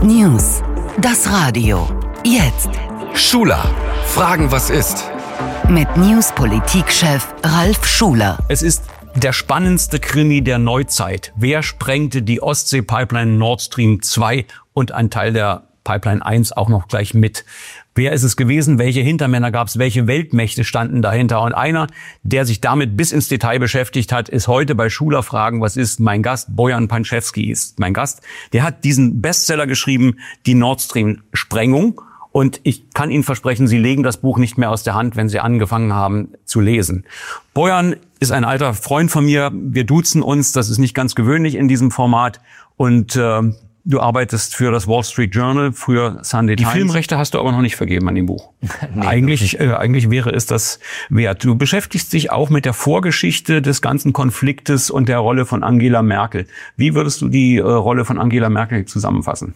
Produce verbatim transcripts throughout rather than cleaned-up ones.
News. Das Radio. Jetzt. Schuler. Fragen, was ist? Mit News-Politikchef Ralf Schuler. Es ist der spannendste Krimi der Neuzeit. Wer sprengte die Ostsee-Pipeline Nord Stream zwei und ein Teil der Pipeline eins auch noch gleich mit? Wer ist es gewesen? Welche Hintermänner gab es? Welche Weltmächte standen dahinter? Und einer, der sich damit bis ins Detail beschäftigt hat, ist heute bei Schuler Fragen, was ist? Mein Gast, Bojan Pančevský ist mein Gast. Der hat diesen Bestseller geschrieben, die Nord Stream Sprengung. Und ich kann Ihnen versprechen, Sie legen das Buch nicht mehr aus der Hand, wenn Sie angefangen haben zu lesen. Bojan ist ein alter Freund von mir. Wir duzen uns. Das ist nicht ganz gewöhnlich in diesem Format. Und äh, du arbeitest für das Wall Street Journal, früher Sunday Times. Die Filmrechte hast du aber noch nicht vergeben an dem Buch. Nee, eigentlich, äh, eigentlich wäre es das wert. Du beschäftigst dich auch mit der Vorgeschichte des ganzen Konfliktes und der Rolle von Angela Merkel. Wie würdest du die äh, Rolle von Angela Merkel zusammenfassen?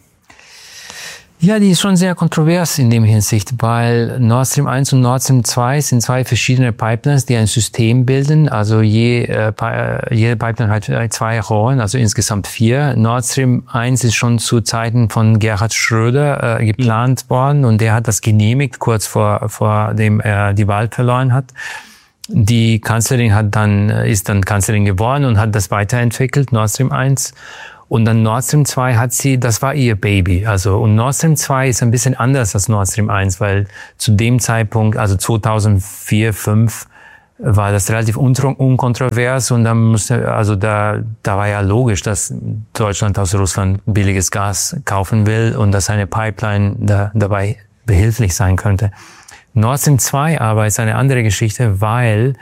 Ja, die ist schon sehr kontrovers in dem Hinsicht, weil Nord Stream eins und Nord Stream zwei sind zwei verschiedene Pipelines, die ein System bilden. Also je, äh, jede Pipeline hat zwei Rohren, also insgesamt vier. Nord Stream eins ist schon zu Zeiten von Gerhard Schröder äh, geplant worden und der hat das genehmigt, kurz vor, vor dem er die Wahl verloren hat. Die Kanzlerin hat dann, ist dann Kanzlerin geworden und hat das weiterentwickelt, Nord Stream eins. Und dann Nord Stream zwei hat sie, das war ihr Baby. Also, und Nord Stream zwei ist ein bisschen anders als Nord Stream eins, weil zu dem Zeitpunkt, also zweitausendvier, zweitausendfünf, war das relativ unkontrovers und dann musste, also da, da war ja logisch, dass Deutschland aus Russland billiges Gas kaufen will und dass eine Pipeline da, dabei behilflich sein könnte. Nord Stream zwei aber ist eine andere Geschichte, weil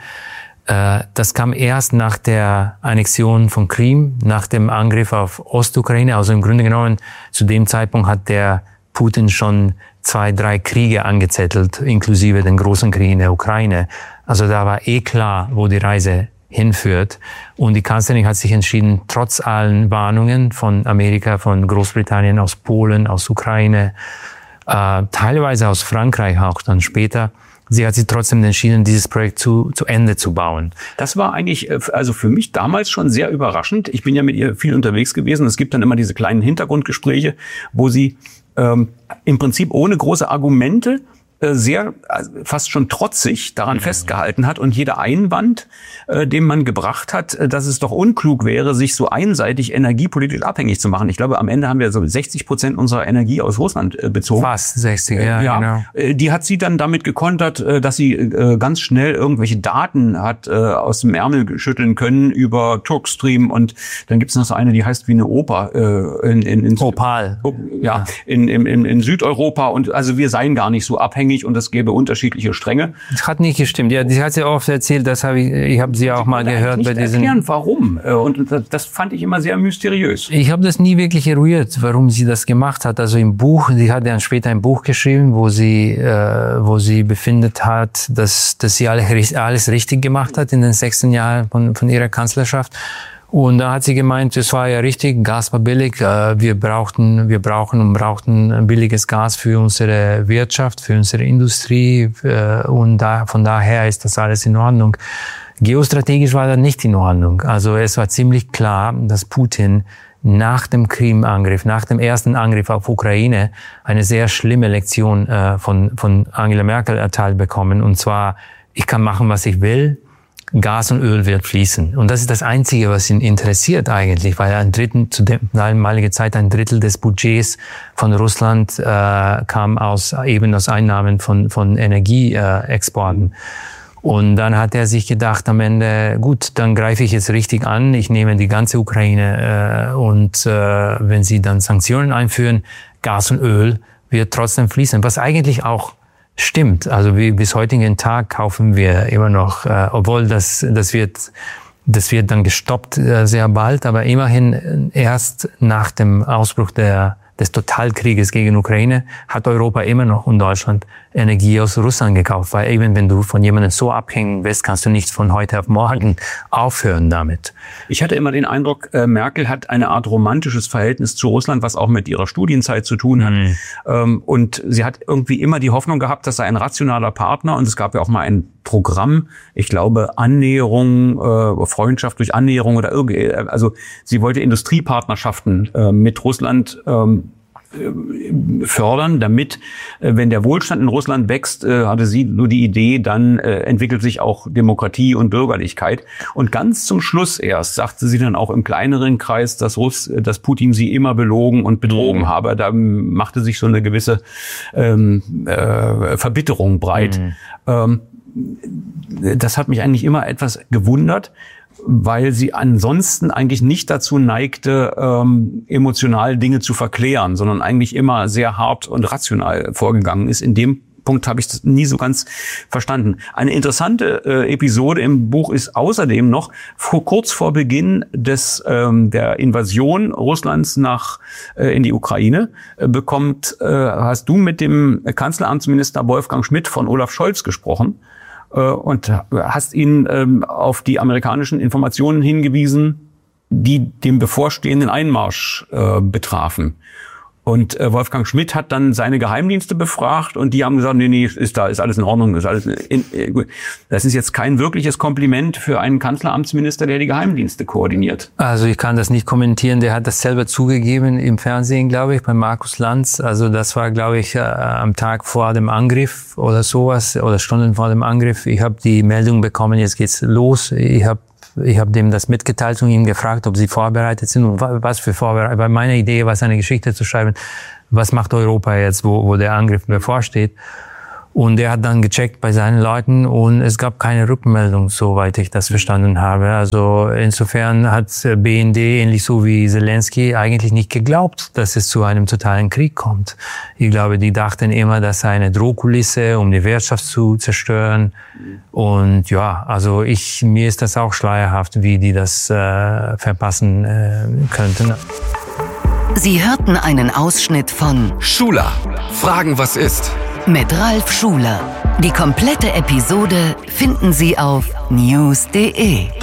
das kam erst nach der Annexion von Krim, nach dem Angriff auf Ostukraine. Also im Grunde genommen, zu dem Zeitpunkt hat der Putin schon zwei, drei Kriege angezettelt, inklusive den großen Krieg in der Ukraine. Also da war eh klar, wo die Reise hinführt. Und die Kanzlerin hat sich entschieden, trotz allen Warnungen von Amerika, von Großbritannien, aus Polen, aus Ukraine, äh, teilweise aus Frankreich auch dann später, sie hat sich trotzdem entschieden, dieses Projekt zu, zu Ende zu bauen. Das war eigentlich, also für mich damals schon sehr überraschend. Ich bin ja mit ihr viel unterwegs gewesen. Es gibt dann immer diese kleinen Hintergrundgespräche, wo sie ähm, im Prinzip ohne große Argumente sehr, fast schon trotzig daran mhm. festgehalten hat und jeder Einwand, äh, den man gebracht hat, dass es doch unklug wäre, sich so einseitig energiepolitisch abhängig zu machen. Ich glaube, am Ende haben wir so sechzig Prozent unserer Energie aus Russland äh, bezogen. Fast sechzig, ja, ja, genau. Äh, die hat sie dann damit gekontert, äh, dass sie äh, ganz schnell irgendwelche Daten hat äh, aus dem Ärmel schütteln können über Turkstream und dann gibt's noch so eine, die heißt wie eine Oper äh, in, in, in Opal. Oh, ja, in, in, in, in Südeuropa und also wir seien gar nicht so abhängig und es gäbe unterschiedliche Stränge. Das hat nicht gestimmt. Ja, die hat sie oft erzählt, das habe ich, ich habe sie auch mal gehört nicht bei diesen. Erklären, warum? Und das, das fand ich immer sehr mysteriös. Ich habe das nie wirklich eruiert, warum sie das gemacht hat. Also im Buch, sie hat dann später ein Buch geschrieben, wo sie, äh, wo sie befindet hat, dass, dass sie alles, alles richtig gemacht hat in den sechzehn Jahren von, von ihrer Kanzlerschaft. Und da hat sie gemeint, es war ja richtig, Gas war billig, wir brauchten, wir brauchen und brauchten billiges Gas für unsere Wirtschaft, für unsere Industrie und da, von daher ist das alles in Ordnung. Geostrategisch war das nicht in Ordnung. Also es war ziemlich klar, dass Putin nach dem Krim-Angriff, nach dem ersten Angriff auf Ukraine eine sehr schlimme Lektion von, von Angela Merkel erteilt bekommen. Und zwar, ich kann machen, was ich will. Gas und Öl wird fließen. Und das ist das Einzige, was ihn interessiert eigentlich, weil ein Drittel, zu der damaligen Zeit ein Drittel des Budgets von Russland äh, kam aus eben aus Einnahmen von, von Energieexporten. Äh, und dann hat er sich gedacht am Ende, gut, dann greife ich jetzt richtig an, ich nehme die ganze Ukraine äh, und äh, wenn sie dann Sanktionen einführen, Gas und Öl wird trotzdem fließen, was eigentlich auch stimmt. Also wie bis heutigen Tag kaufen wir immer noch, äh, obwohl das das wird das wird dann gestoppt äh, sehr bald, aber immerhin erst nach dem Ausbruch der des Totalkrieges gegen Ukraine hat Europa immer noch und Deutschland Energie aus Russland gekauft, weil eben wenn du von jemandem so abhängig bist, kannst du nicht von heute auf morgen aufhören damit. Ich hatte immer den Eindruck, äh, Merkel hat eine Art romantisches Verhältnis zu Russland, was auch mit ihrer Studienzeit zu tun hat. Mhm. Ähm, und sie hat irgendwie immer die Hoffnung gehabt, dass er ein rationaler Partner, und es gab ja auch mal ein Programm, ich glaube Annäherung, äh, Freundschaft durch Annäherung oder irgendwie, also sie wollte Industriepartnerschaften äh, mit Russland ähm, fördern, damit, wenn der Wohlstand in Russland wächst, hatte sie nur die Idee, dann entwickelt sich auch Demokratie und Bürgerlichkeit. Und ganz zum Schluss erst sagte sie dann auch im kleineren Kreis, dass Russ, dass Putin sie immer belogen und betrogen mhm. habe. Da machte sich so eine gewisse ähm, äh, Verbitterung breit. Mhm. Ähm, das hat mich eigentlich immer etwas gewundert, weil sie ansonsten eigentlich nicht dazu neigte, ähm, emotional Dinge zu verklären, sondern eigentlich immer sehr hart und rational vorgegangen ist. In dem Punkt habe ich das nie so ganz verstanden. Eine interessante äh, Episode im Buch ist außerdem noch, vor, kurz vor Beginn des ähm, der Invasion Russlands nach äh, in die Ukraine, äh, bekommt, äh, hast du mit dem Kanzleramtsminister Wolfgang Schmidt von Olaf Scholz gesprochen und hast ihn ähm, auf die amerikanischen Informationen hingewiesen, die den bevorstehenden Einmarsch äh, betrafen. Und äh, Wolfgang Schmidt hat dann seine Geheimdienste befragt und die haben gesagt, nee, nee, ist da, ist alles in Ordnung, ist alles in, äh, gut. Das ist jetzt kein wirkliches Kompliment für einen Kanzleramtsminister, der die Geheimdienste koordiniert. Also ich kann das nicht kommentieren, der hat das selber zugegeben im Fernsehen, glaube ich, bei Markus Lanz. Also das war, glaube ich, äh, am Tag vor dem Angriff oder sowas oder Stunden vor dem Angriff. Ich habe die Meldung bekommen, jetzt geht's los. Ich habe Ich habe dem das mitgeteilt und ihn gefragt, ob sie vorbereitet sind und was für Vorbereitung. Weil meine Idee war, eine Geschichte zu schreiben, was macht Europa jetzt, wo, wo der Angriff bevorsteht. Und er hat dann gecheckt bei seinen Leuten und es gab keine Rückmeldung, soweit ich das verstanden habe. Also insofern hat B N D, ähnlich so wie Zelensky, eigentlich nicht geglaubt, dass es zu einem totalen Krieg kommt. Ich glaube, die dachten immer, das sei eine Drohkulisse, um die Wirtschaft zu zerstören. Und ja, also ich, mir ist das auch schleierhaft, wie die das äh, verpassen äh, könnten. Sie hörten einen Ausschnitt von Schuler. Fragen, was ist? Mit Ralf Schuler. Die komplette Episode finden Sie auf news punkt de.